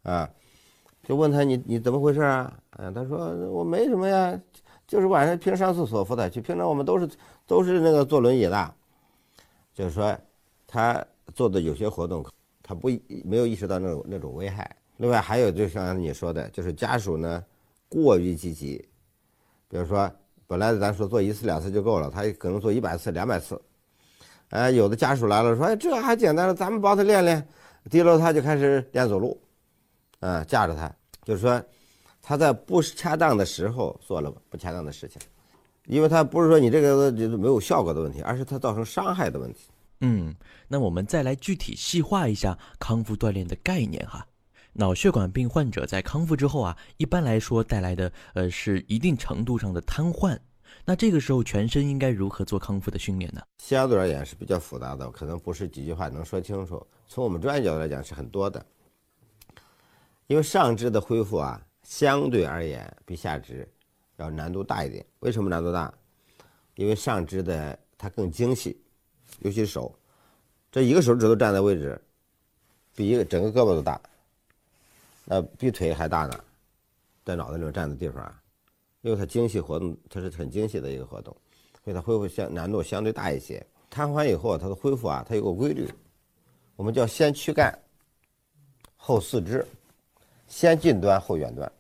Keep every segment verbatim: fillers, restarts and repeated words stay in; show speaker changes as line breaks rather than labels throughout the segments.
啊，就问他你你怎么回事啊？啊，他说我没什么呀，就是晚上平时上厕所扶他去，平常我们都是都是那个坐轮椅的，就是说他做的有些活动，他不没有意识到那种那种危害。另外还有就像你说的，就是家属呢过于积极，比如说本来咱说做一次两次就够了，他可能做一百次两百次。哎，有的家属来了说，哎，这还简单了，咱们帮他练练。低楼他就开始练走路，啊、呃，架着他，就是说他在不恰当的时候做了不恰当的事情，因为他不是说你这个没有效果的问题，而是他造成伤害的问题。
嗯，那我们再来具体细化一下康复锻炼的概念哈。脑血管病患者在康复之后啊，一般来说带来的呃是一定程度上的瘫痪。那这个时候全身应该如何做康复的训练呢？
相对而言是比较复杂的，可能不是几句话能说清楚。从我们专业角度来讲是很多的，因为上肢的恢复啊，相对而言比下肢要难度大一点。为什么难度大？因为上肢的它更精细，尤其是手，这一个手指头站的位置比一个整个胳膊都大，那比腿还大呢，在脑袋里面站的地方啊，因为它精细活动，它是很精细的一个活动，所以它恢复相难度相对大一些。瘫痪以后，它的恢复啊，它有个规律，我们叫先躯干，后四肢，先近端后远端。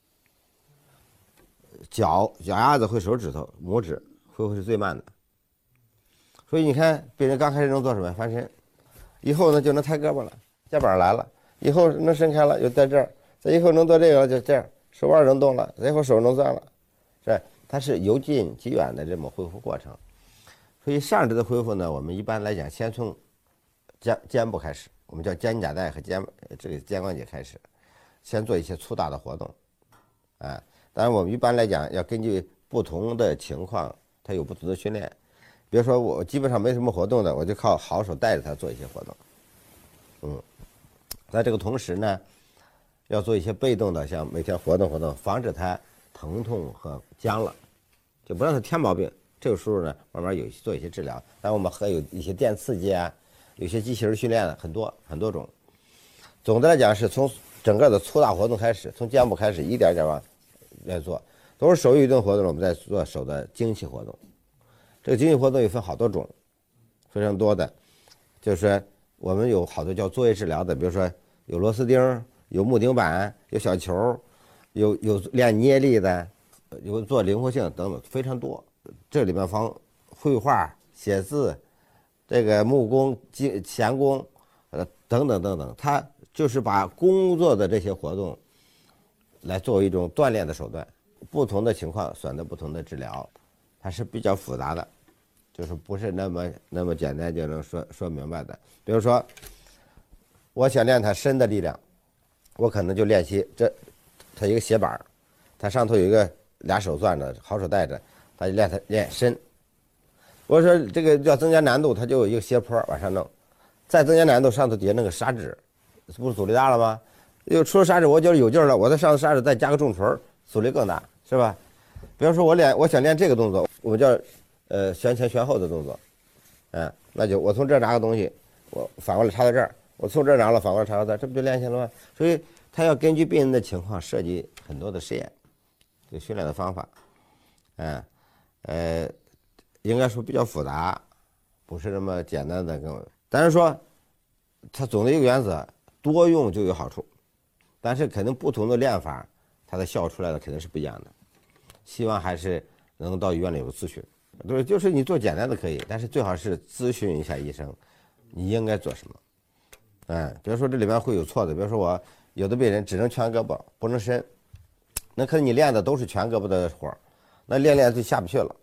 脚脚丫子和手指头、拇指恢复是最慢的，所以你看，病人刚开始能做什么？翻身，以后呢就能抬胳膊了，肩膀来了，以后能伸开了，又在这儿，再以后能做这个了，就这样，手腕能动了，再以后手能转了，是它是由近及远的这么恢复过程。所以上肢的恢复呢，我们一般来讲先从肩肩部开始，我们叫肩胛带和肩这个肩关节开始，先做一些粗大的活动，啊，当然我们一般来讲要根据不同的情况，它有不同的训练。比如说我基本上没什么活动的，我就靠好手带着它做一些活动，嗯，在这个同时呢，要做一些被动的，像每天活动活动，防止它疼痛和僵了，就不让它添毛病。这个时候呢，慢慢有做一些治疗。当然我们还有一些电刺激啊，有些机器人训练的很多很多种。总的来讲是从整个的粗大活动开始，从肩部开始一点点往来做，都是手运动活动，我们在做手的精细活动。这个精细活动也分好多种，非常多的，就是我们有好多叫作业治疗的，比如说有螺丝钉、有木钉板、有小球，有有练捏力的，有做灵活性等等，非常多。这里面方绘画、写字，这个木工、钳工，呃等等等等，它就是把工作的这些活动来作为一种锻炼的手段。不同的情况选择不同的治疗，它是比较复杂的，就是不是那么那么简单就能说说明白的。比如说，我想练它身的力量，我可能就练习这，它一个斜板，它上头有一个俩手攥着，好手带着，他就练它练身。我说这个要增加难度，它就有一个斜坡往上弄，再增加难度，上头底下那个砂纸，不是阻力大了吗？又除了砂纸，我觉得有劲儿了，我在上头砂纸再加个重锤，阻力更大，是吧？比方说我练，我想练这个动作，我们叫呃旋前旋后的动作，嗯、啊，那就我从这儿拿个东西，我反过来插到这儿，我从这儿拿了反过来插到这儿，这不就练下了吗？所以他要根据病人的情况设计很多的实验，这个训练的方法，嗯、啊，呃，应该说比较复杂，不是那么简单的跟我，但是说它总的一个原则，多用就有好处，但是肯定不同的练法，它的效出来的肯定是不一样的。希望还是能到医院里有咨询，对，就是你做简单的可以，但是最好是咨询一下医生，你应该做什么。嗯，比如说这里面会有错的，比如说我有的病人只能全胳膊不能伸，那可能你练的都是全胳膊的活，那练练就下不去了，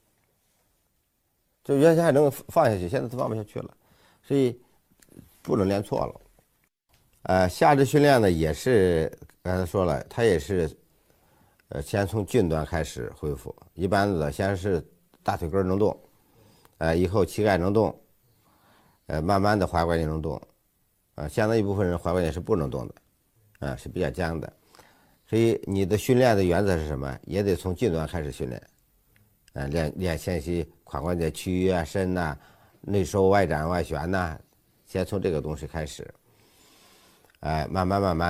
就原先还能放下去，现在都放不下去了，所以不能练错了。呃，下肢训练呢也是刚才说了，它也是。呃，先从近端开始恢复，一般的先是大腿根能动，呃，以后膝盖能动，呃，慢慢的踝关节能动，呃，相当一部分人踝关节是不能动的，啊、呃，是比较僵的，所以你的训练的原则是什么？也得从近端开始训练，呃，练练先期髋关节屈约啊、伸呐、内收外展外旋呐、啊，先从这个东西开始，哎、呃，慢慢慢慢。